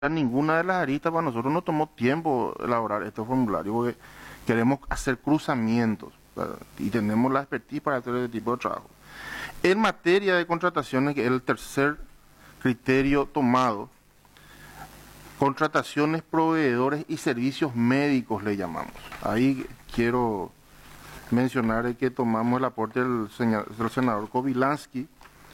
ninguna de las aristas. Para nosotros no tomó tiempo elaborar este formulario porque queremos hacer cruzamientos, ¿verdad? Y tenemos la expertise para hacer este tipo de trabajo. En materia de contrataciones, que es el tercer criterio tomado, contrataciones, proveedores y servicios médicos le llamamos. Ahí quiero mencionar que tomamos el aporte del senador Kobylanski,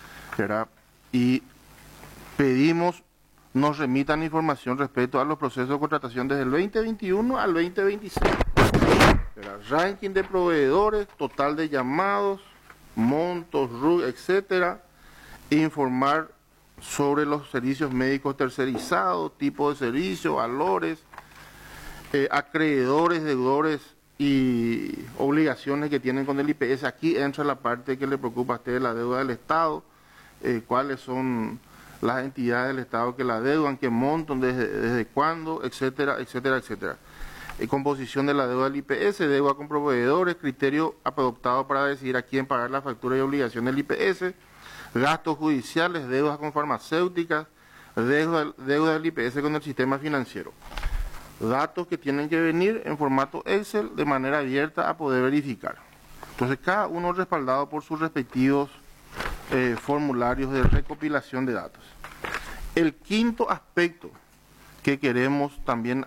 y pedimos nos remitan información respecto a los procesos de contratación desde el 2021 al 2026. Ranking de proveedores, total de llamados, montos, RUC, etcétera. Informar sobre los servicios médicos tercerizados, tipo de servicio, valores, acreedores, deudores y obligaciones que tienen con el IPS. Aquí entra la parte que le preocupa a ustedes, la deuda del Estado, cuáles son las entidades del Estado que la deudan, qué montan, desde cuándo, etcétera, etcétera, etcétera. Composición de la deuda del IPS, deuda con proveedores, criterio adoptado para decidir a quién pagar la factura y obligación del IPS, gastos judiciales, deudas con farmacéuticas, deuda del IPS con el sistema financiero. Datos que tienen que venir en formato Excel de manera abierta a poder verificar. Entonces, cada uno respaldado por sus respectivos formularios de recopilación de datos. El quinto aspecto que queremos también,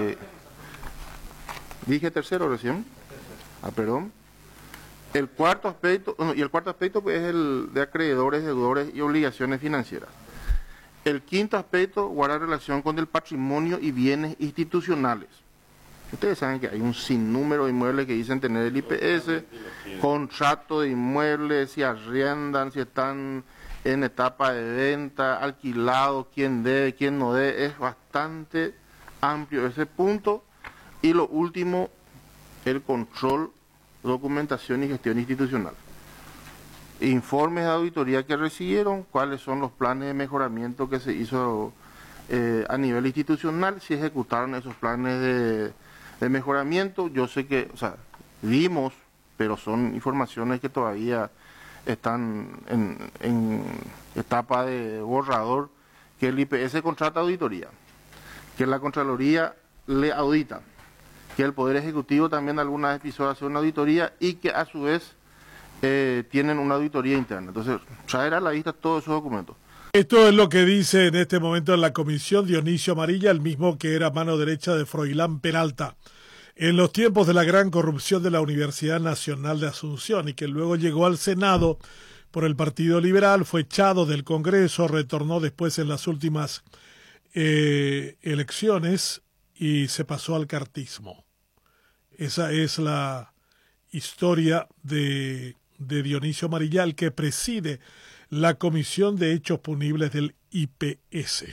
dije tercero recién, perdón. El cuarto aspecto, pues, es el de acreedores, deudores y obligaciones financieras. El quinto aspecto guarda relación con el patrimonio y bienes institucionales. Ustedes saben que hay un sinnúmero de inmuebles que dicen tener el IPS, contrato de inmuebles, si arriendan, si están en etapa de venta, alquilados, quién debe, quién no debe. Es bastante amplio ese punto. Y lo último, el control, documentación y gestión institucional. Informes de auditoría que recibieron, cuáles son los planes de mejoramiento que se hizo a nivel institucional, si ejecutaron esos planes de mejoramiento. Yo sé que, vimos, pero son informaciones que todavía están en etapa de borrador, que el IPS contrata auditoría, que la Contraloría le audita, que el Poder Ejecutivo también algunas episodios hace una auditoría y que a su vez tienen una auditoría interna. Entonces, traer a la vista todos esos documentos. Esto es lo que dice en este momento en la comisión Dionisio Amarilla, el mismo que era mano derecha de Froilán Peralta, en los tiempos de la gran corrupción de la Universidad Nacional de Asunción, y que luego llegó al Senado por el Partido Liberal, fue echado del Congreso, retornó después en las últimas elecciones y se pasó al cartismo. Esa es la historia de Dionisio Amarilla, el que preside la Comisión de Hechos Punibles del IPS.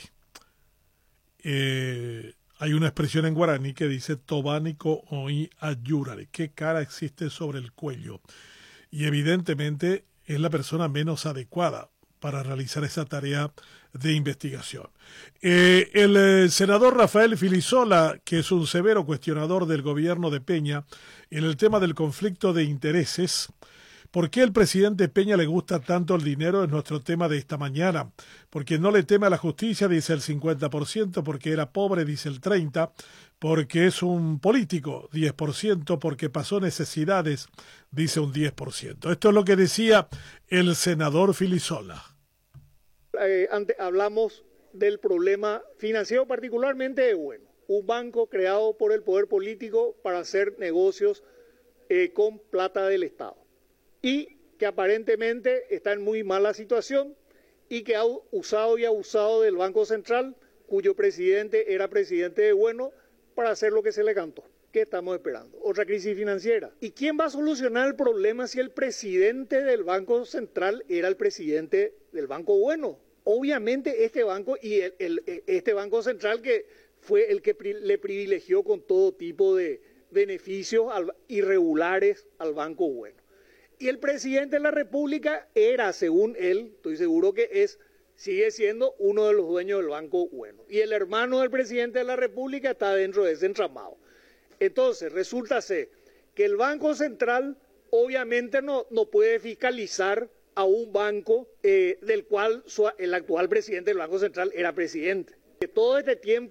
Hay una expresión en guaraní que dice Tobánico oí ayúrare, qué cara existe sobre el cuello. Y evidentemente es la persona menos adecuada para realizar esa tarea de investigación. El senador Rafael Filisola, que es un severo cuestionador del gobierno de Peña en el tema del conflicto de intereses. ¿Por qué el presidente Peña le gusta tanto el dinero? Es nuestro tema de esta mañana. Porque no le teme a la justicia, dice el 50%, porque era pobre, dice el 30%, porque es un político, 10%, porque pasó necesidades, dice un 10%. Esto es lo que decía el senador Filisola. Antes hablamos del problema financiero, particularmente de Bueno, un banco creado por el poder político para hacer negocios con plata del Estado, y que aparentemente está en muy mala situación y que ha usado y abusado del Banco Central, cuyo presidente era presidente de Bueno, para hacer lo que se le cantó. ¿Qué estamos esperando? Otra crisis financiera. ¿Y quién va a solucionar el problema si el presidente del Banco Central era el presidente del Banco Bueno? Obviamente este banco y este Banco Central, que fue el que le privilegió con todo tipo de beneficios irregulares al Banco Bueno. Y el presidente de la República era, según él, estoy seguro que sigue siendo uno de los dueños del Banco Bueno. Y el hermano del presidente de la República está dentro de ese entramado. Entonces, resulta ser que el Banco Central obviamente no puede fiscalizar a un banco del cual el actual presidente del Banco Central era presidente. Todo este tiempo